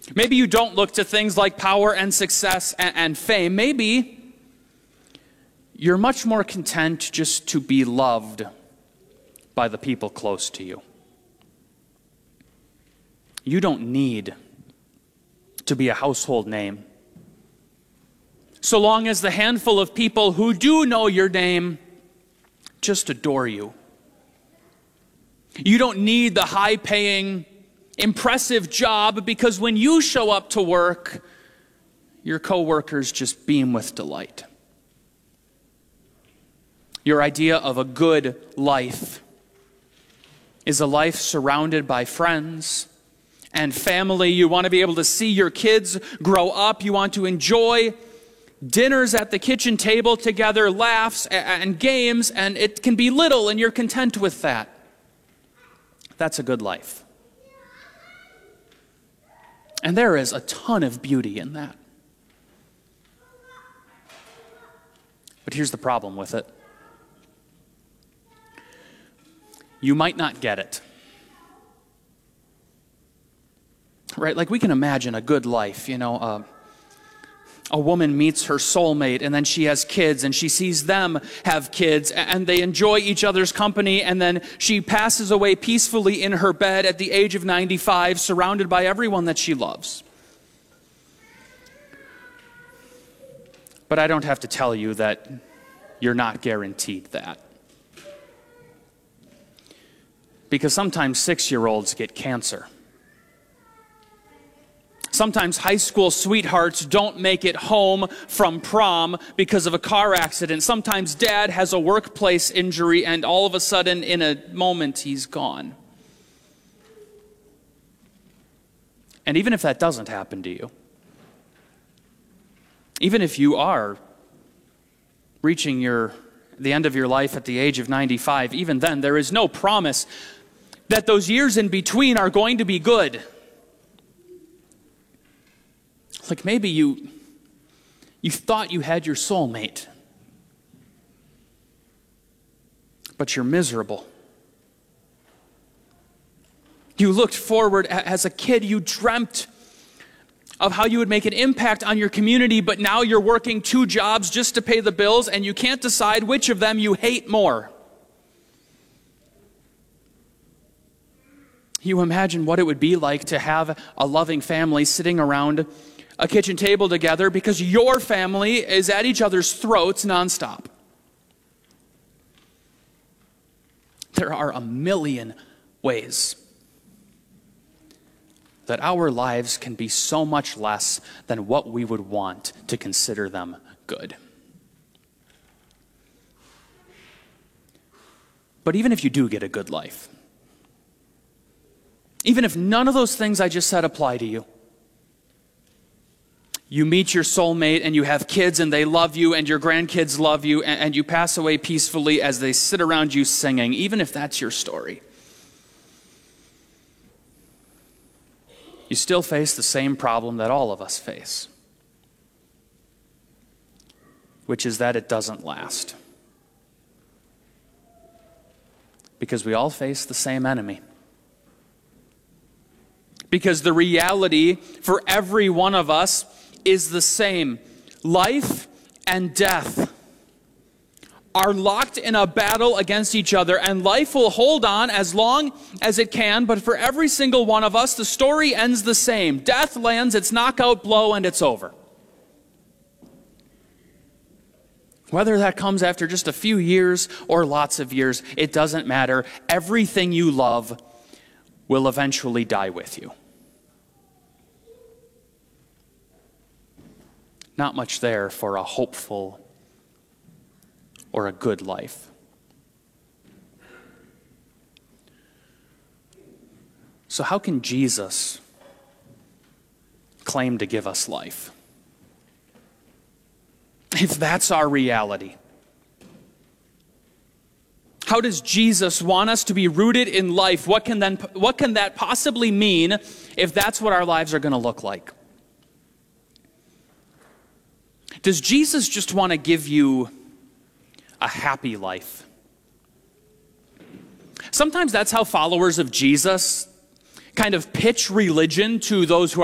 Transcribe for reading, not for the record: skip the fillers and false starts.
Maybe you don't look to things like power and success and fame. Maybe you're much more content just to be loved by the people close to you. You don't need to be a household name. So long as the handful of people who do know your name just adore you. You don't need the high-paying, impressive job, because when you show up to work, your coworkers just beam with delight. Your idea of a good life is a life surrounded by friends and family. You want to be able to see your kids grow up. You want to enjoy dinners at the kitchen table together, laughs and games, and it can be little and you're content with that. That's a good life. And there is a ton of beauty in that. But here's the problem with it. You might not get it. Right? Like we can imagine a good life, a woman meets her soulmate and then she has kids and she sees them have kids and they enjoy each other's company, and then she passes away peacefully in her bed at the age of 95, surrounded by everyone that she loves. But I don't have to tell you that you're not guaranteed that. Because sometimes 6-year-olds get cancer. Sometimes high school sweethearts don't make it home from prom because of a car accident. Sometimes dad has a workplace injury and all of a sudden, in a moment, he's gone. And even if that doesn't happen to you, even if you are reaching the end of your life at the age of 95, even then, there is no promise that those years in between are going to be good. Like maybe you thought you had your soulmate, but you're miserable. You looked forward as a kid, you dreamt of how you would make an impact on your community, but now you're working 2 jobs just to pay the bills, and you can't decide which of them you hate more. You imagine what it would be like to have a loving family sitting around a kitchen table together because your family is at each other's throats nonstop. There are a million ways that our lives can be so much less than what we would want to consider them good. But even if you do get a good life, even if none of those things I just said apply to you, you meet your soulmate and you have kids and they love you and your grandkids love you and you pass away peacefully as they sit around you singing, even if that's your story, you still face the same problem that all of us face, which is that it doesn't last. Because we all face the same enemy. Because the reality for every one of us is the same. Life and death are locked in a battle against each other, and life will hold on as long as it can, but for every single one of us, the story ends the same. Death lands its knockout blow and it's over. Whether that comes after just a few years or lots of years, it doesn't matter. Everything you love will eventually die with you. Not much there for a hopeful or a good life. So how can Jesus claim to give us life? If that's our reality, how does Jesus want us to be rooted in life? What can that possibly mean if that's what our lives are going to look like? Does Jesus just want to give you a happy life? Sometimes that's how followers of Jesus kind of pitch religion to those who